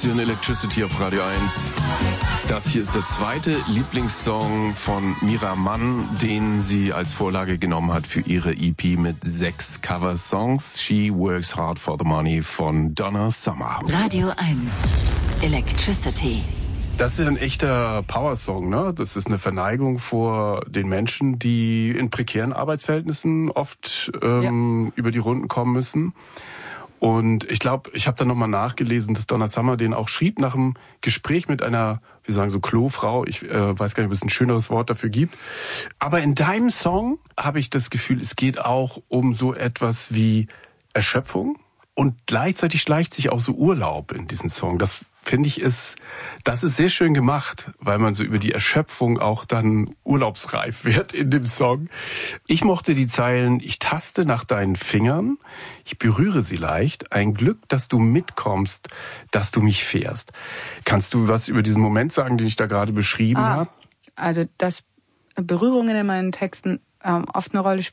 Sie hören Electricity auf Radio 1. Das hier ist der zweite Lieblingssong von Mira Mann, den sie als Vorlage genommen hat für ihre EP mit 6 Cover-Songs. She Works Hard for the Money von Donna Summer. Radio 1, Electricity. Das ist ein echter Power-Song, ne? Das ist eine Verneigung vor den Menschen, die in prekären Arbeitsverhältnissen oft über die Runden kommen müssen. Und ich glaube, ich habe da nochmal nachgelesen, dass Donna Summer den auch schrieb nach einem Gespräch mit einer, wir sagen so Klofrau, ich weiß gar nicht, ob es ein schöneres Wort dafür gibt. Aber in deinem Song habe ich das Gefühl, es geht auch um so etwas wie Erschöpfung. Und gleichzeitig schleicht sich auch so Urlaub in diesen Song. Das finde ich das ist sehr schön gemacht, weil man so über die Erschöpfung auch dann urlaubsreif wird in dem Song. Ich mochte die Zeilen: Ich taste nach deinen Fingern, ich berühre sie leicht, ein Glück, dass du mitkommst, dass du mich fährst. Kannst du was über diesen Moment sagen, den ich da gerade beschrieben habe? Also, dass Berührungen in meinen Texten oft eine Rolle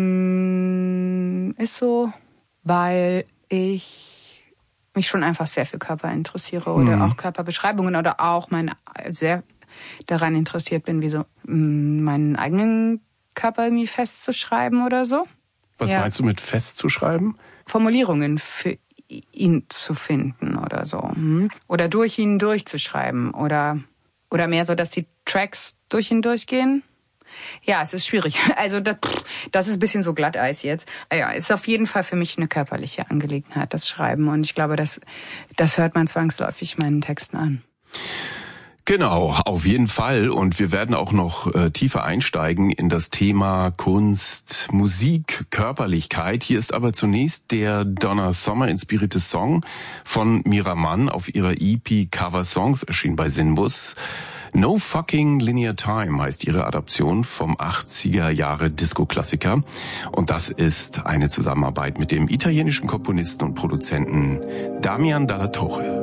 spielen, ist so, weil ich mich schon einfach sehr für Körper interessiere oder auch Körperbeschreibungen oder auch sehr daran interessiert bin, wie so meinen eigenen Körper irgendwie festzuschreiben oder so. Was meinst du mit festzuschreiben? Formulierungen für ihn zu finden oder so. Oder durch ihn durchzuschreiben oder mehr so, dass die Tracks durch ihn durchgehen. Ja, es ist schwierig. Also das ist ein bisschen so Glatteis jetzt. Ja, ist auf jeden Fall für mich eine körperliche Angelegenheit, das Schreiben. Und ich glaube, das hört man zwangsläufig meinen Texten an. Genau, auf jeden Fall. Und wir werden auch noch tiefer einsteigen in das Thema Kunst, Musik, Körperlichkeit. Hier ist aber zunächst der Donna Summer inspirierte Song von Mira Mann auf ihrer EP Cover Songs, erschienen bei Sinbus. No Fucking Linear Time heißt ihre Adaption vom 80er Jahre Disco-Klassiker. Und das ist eine Zusammenarbeit mit dem italienischen Komponisten und Produzenten Damian Dalla Torre.